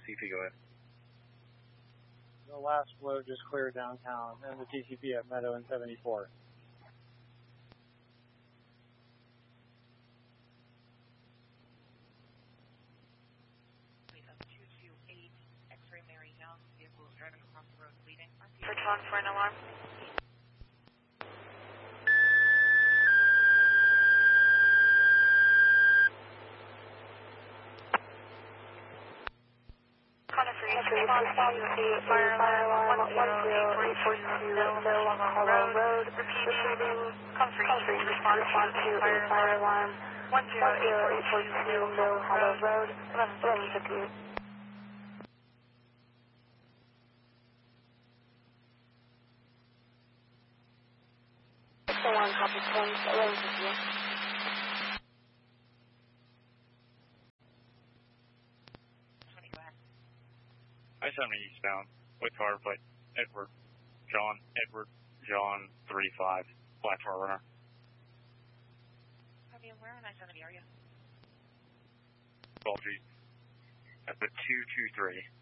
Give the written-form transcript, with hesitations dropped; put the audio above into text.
TCP, go ahead. The last float just cleared downtown and the TCP at Meadow and 74. X-ray Mary Young, vehicle driving across the road leading. Search on for an alarm. Conifer, respond to fire alarm 10842 Mill Hollow Road. Repeating, Conifer, respond to fire alarm 10842 Mill Hollow Road. 1150. One copy point 1150. I-70 eastbound with car plate Edward John 35 Black Car Runner. Copy, and where on I-70 are you? 12 G at the 223.